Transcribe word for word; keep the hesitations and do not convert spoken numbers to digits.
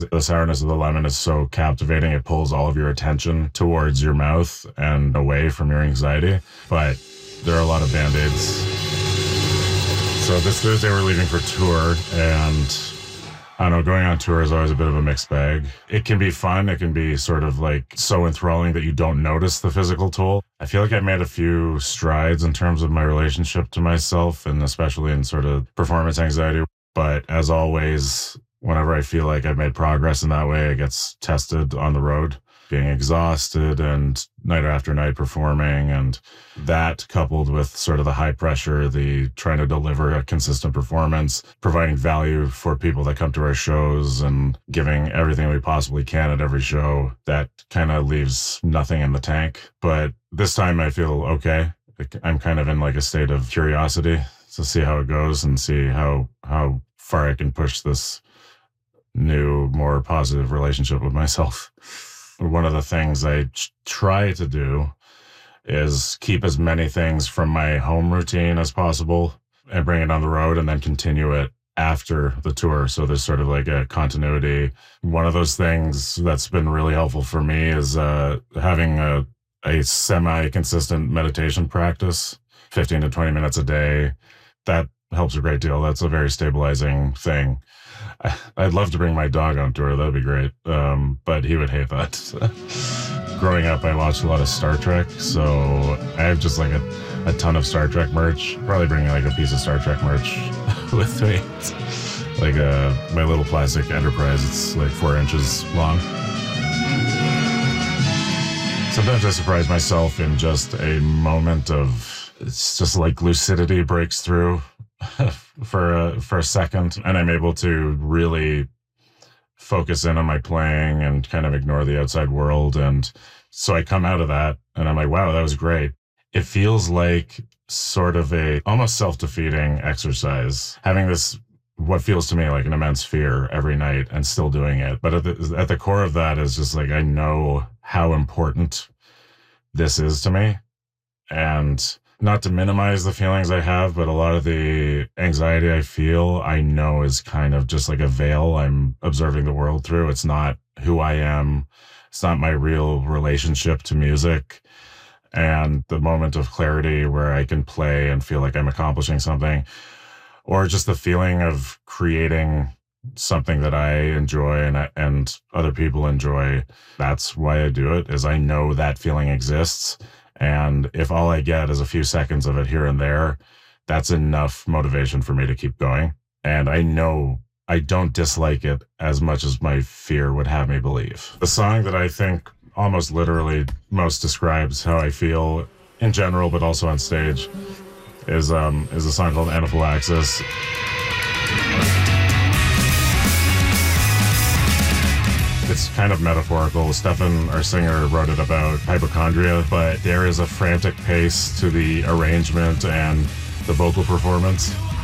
The sourness of the lemon is so captivating. It pulls all of your attention towards your mouth and away from your anxiety. But there are a lot of Band-Aids. So this Thursday we're leaving for tour, and I don't know, going on tour is always a bit of a mixed bag. It can be fun. It can be sort of like so enthralling that you don't notice the physical toll. I feel like I made a few strides in terms of my relationship to myself, and especially in sort of performance anxiety. But as always, whenever I feel like I've made progress in that way, it gets tested on the road, being exhausted and night after night performing. And that coupled with sort of the high pressure, the trying to deliver a consistent performance, providing value for people that come to our shows and giving everything we possibly can at every show, that kind of leaves nothing in the tank. But this time I feel okay. I'm kind of in like a state of curiosity to see how it goes and see how, how far I can push this new, more positive relationship with myself. One of the things I try to do is keep as many things from my home routine as possible and bring it on the road and then continue it after the tour. So there's sort of like a continuity. One of those things that's been really helpful for me is uh, having a, a semi-consistent meditation practice, fifteen to twenty minutes a day. That helps a great deal. That's a very stabilizing thing. I, I'd love to bring my dog on tour. That'd be great. Um, but he would hate that. Growing up, I watched a lot of Star Trek, so I have just like a, a ton of Star Trek merch. Probably bring like a piece of Star Trek merch with me. Like a, my little plastic Enterprise. It's like four inches long. Sometimes I surprise myself in just a moment of, it's just like lucidity breaks through for a, for a second, and I'm able to really focus in on my playing and kind of ignore the outside world. And so I come out of that and I'm like, wow, that was great. It feels like sort of a almost self-defeating exercise, having this, what feels to me like an immense fear every night and still doing it. But at the, at the core of that is just like, I know how important this is to me. And not to minimize the feelings I have, but a lot of the anxiety I feel, I know is kind of just like a veil I'm observing the world through. It's not who I am. It's not my real relationship to music. And the moment of clarity where I can play and feel like I'm accomplishing something, or just the feeling of creating something that I enjoy and and other people enjoy. That's why I do it, is I know that feeling exists. And if all I get is a few seconds of it here and there, that's enough motivation for me to keep going. And I know I don't dislike it as much as my fear would have me believe. The song that I think almost literally most describes how I feel in general, but also on stage, is um is a song called Anaphylaxis. It's kind of metaphorical. Stefan, our singer, wrote it about hypochondria, but there is a frantic pace to the arrangement and the vocal performance